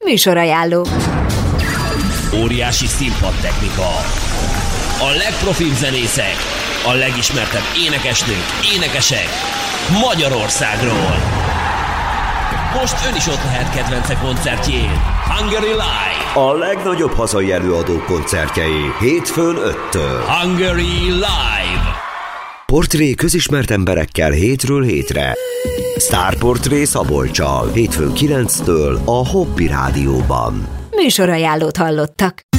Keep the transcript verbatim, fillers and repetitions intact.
Műsorajánló. Óriási színpadtechnika. A legprofibb zenészek, a legismertebb énekesnők, énekesek Magyarországról. Most ön is ott lehet kedvence koncertjén. Hungary Live. A legnagyobb hazai előadók koncertjei hétfőn öttől. Hungary Live. Portré közismert emberekkel hétről hétre. Sztárportré Szabolccsal hétfőn kilenctől a Hobby Rádióban. Műsorajánlót hallottak.